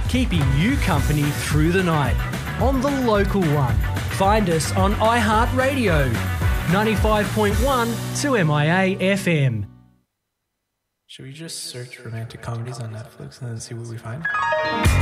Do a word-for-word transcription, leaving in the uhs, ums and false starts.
keeping you company through the night on the local one. Find us on iHeartRadio, ninety-five point one to M I A F M. Should we just search romantic comedies on Netflix and then see what we find?